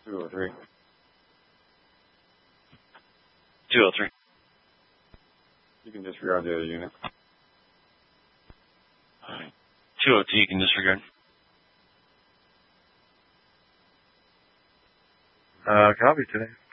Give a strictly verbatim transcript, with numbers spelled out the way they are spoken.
two oh three. two oh three. You can disregard the other unit. Alright. two oh two, you can disregard. Uh, copy today.